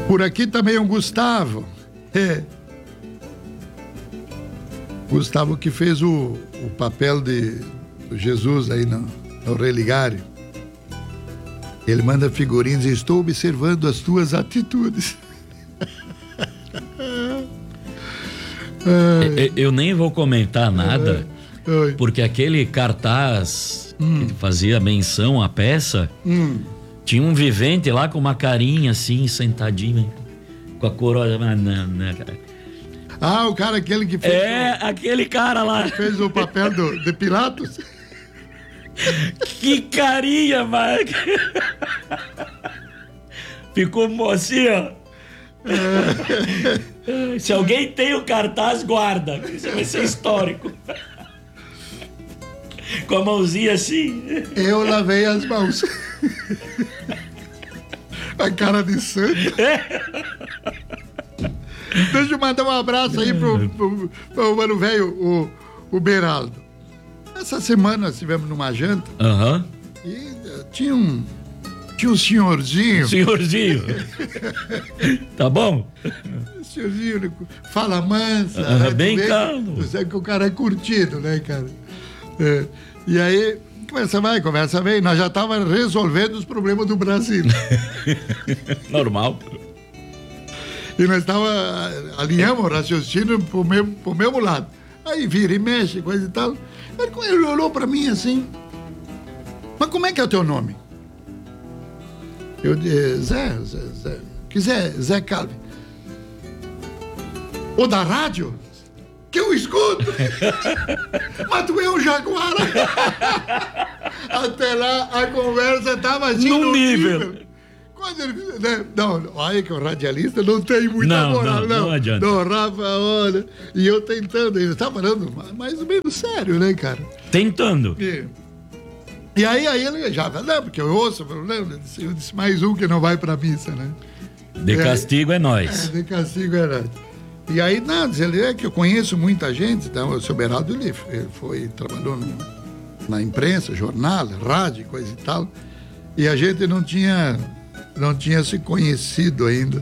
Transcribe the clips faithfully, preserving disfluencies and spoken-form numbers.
Por aqui também o Gustavo. É. Gustavo que fez o, o papel de Jesus aí no, no Religário. Ele manda figurinhas e estou observando as tuas atitudes. eu, eu nem vou comentar nada, Oi. porque aquele cartaz hum. que fazia menção à peça, hum. tinha um vivente lá com uma carinha assim, sentadinho, com a coroa na, na, na... Ah, o cara aquele que fez É, o, aquele cara lá. Fez o papel do, de Pilatos. Que carinha, mano. Ficou assim, ó. É. Se alguém tem o cartaz, guarda. Isso vai ser histórico. Com a mãozinha assim. Eu lavei as mãos. A cara de santo. É. Deixa eu mandar um abraço aí pro, pro, pro mano velho, o, o Beraldo. Essa semana nós estivemos numa janta. Aham. Uhum. E uh, tinha um. Tinha um senhorzinho. Senhorzinho. Tá bom? Senhorzinho, fala mansa. Uh, né? Bem calmo. Você sabe que o cara é curtido, né, cara? É. E aí, conversa vai, conversa vem. Nós já estávamos resolvendo os problemas do Brasil. Normal. E nós estávamos, alinhamos o raciocínio pro mesmo, pro mesmo lado. Aí vira e mexe, coisa e tal. Ele olhou para mim assim. Mas como é que é o teu nome? Eu disse, Zé, Zé, Zé. Que Zé, Zé Calvi. O da rádio? Que eu escuto. Mas tu é um jaguar. Até lá a conversa estava assim no, no nível. nível. Quando ele, né? Não, olha que o radialista não tem muita não, moral, não. Não, não adianta. Não, Rafa, olha. E eu tentando, ele tá falando mais ou menos sério, né, cara? Tentando. E, e aí, aí ele já, não, porque eu ouço, eu disse, eu disse mais um que não vai pra missa, né? De e castigo aí, é nós. É, de castigo é nós. E aí, não, diz ele, é que eu conheço muita gente, então, o seu Beraldo, ele, ele foi, trabalhou no, na imprensa, jornal, rádio, coisa e tal, e a gente não tinha... não tinha se conhecido ainda.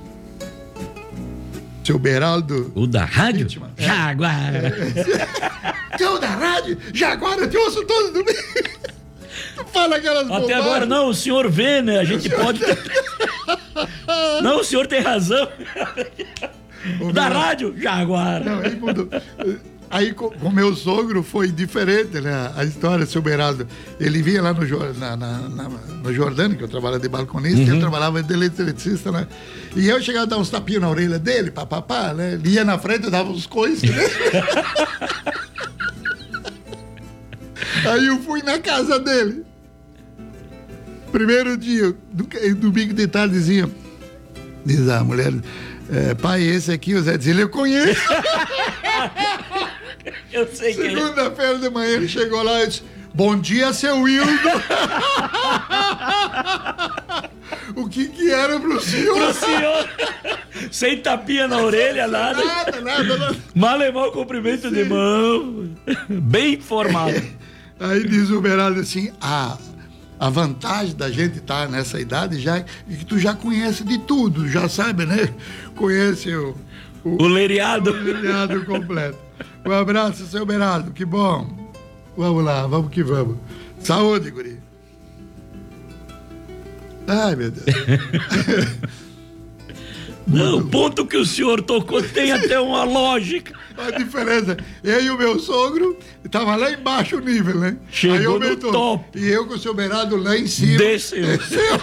Seu Beraldo... O da rádio? Vítima. Jaguar. É. Seu da rádio? Jaguar, eu te ouço todo domingo. Tu fala aquelas Até bobagens. agora não, o senhor vê, né? A gente pode... Não, o senhor tem razão. O da Beraldo... rádio? Jaguar. Não, aí mudou. Aí com o meu sogro foi diferente, né? A história, seu Beraldo. Ele vinha lá no, na, na, na, no Jordânia, que eu trabalhava de balconista, uhum. Ele trabalhava de eletricista, né? E eu chegava a dar uns tapinhos na orelha dele, papapá, né? Ele ia na frente e dava uns coices, né? Aí eu fui na casa dele. Primeiro dia, domingo de tardezinha, diz a mulher, é, pai, esse aqui, o Zé diz, ele eu conheço. Eu sei que segunda-feira de manhã ele chegou lá e disse, bom dia, seu Wildo. O que que era pro senhor? Pro senhor. Sem tapinha na orelha, nada. Nada, nada, nada. Malemão cumprimento Sim. de mão. Bem formado. Aí diz o Beraldo assim, ah, a vantagem da gente estar nessa idade já é que tu já conhece de tudo, já sabe, né? Conhece o... O, o leriado. O leriado completo. Um abraço, seu Beraldo, que bom. Vamos lá, vamos que vamos. Saúde, guri. Ai, meu Deus. Não, o ponto que o senhor tocou tem até uma lógica. A diferença, eu e o meu sogro estava lá embaixo o nível, né? Chegou no top. E eu com o seu Beraldo lá em cima. Desceu. Desceu.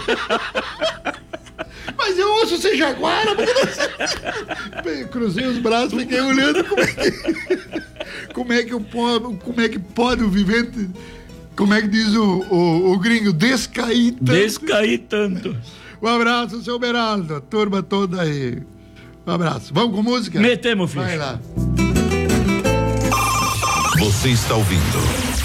Mas eu ouço ser jaguara. Porque... Cruzei os braços, fiquei olhando como é que... Como é que, o pobre, como é que pode o vivente... Como é que diz o, o, o gringo? Descair tanto. Descair tanto. Um abraço, seu Beraldo. A turma toda aí. Um abraço. Vamos com música? Metemos, filho. Vai lá. Você está ouvindo